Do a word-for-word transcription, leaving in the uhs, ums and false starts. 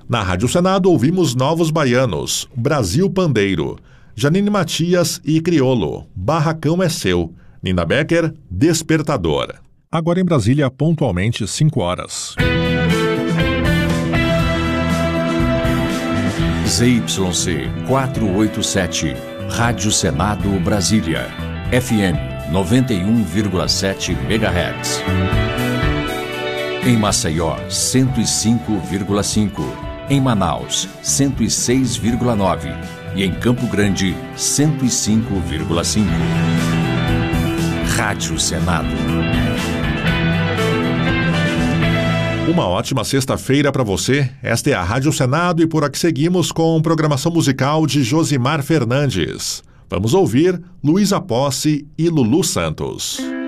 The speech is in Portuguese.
Na Rádio Senado ouvimos Novos Baianos, Brasil Pandeiro, Janine Matias e Criolo, Barracão é Seu, Nina Becker, Despertador. Agora em Brasília, pontualmente cinco horas. Z Y C quatrocentos e oitenta e sete, Rádio Senado Brasília, F M noventa e um vírgula sete megahertz. Em Maceió, cento e cinco vírgula cinco. Em Manaus, cento e seis vírgula nove. E em Campo Grande, cento e cinco vírgula cinco. Rádio Senado. Uma ótima sexta-feira para você. Esta é a Rádio Senado e por aqui seguimos com programação musical de Josimar Fernandes. Vamos ouvir Luísa Posse e Lulu Santos.